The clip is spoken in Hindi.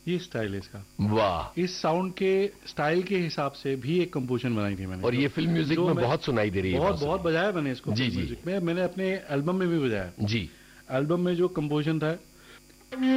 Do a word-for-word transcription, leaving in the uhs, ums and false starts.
ये स्टाइल है इसका। वाह। इस साउंड के स्टाइल के हिसाब से भी एक कंपोजिशन बनाई थी मैंने। और ये फिल्म म्यूजिक में बहुत सुनाई दे रही है। बहुत बहुत बजाया मैंने इसको जी जी म्यूजिक में, मैंने अपने एल्बम में भी बजाया। जी। एल्बम में जो कंपोजिशन था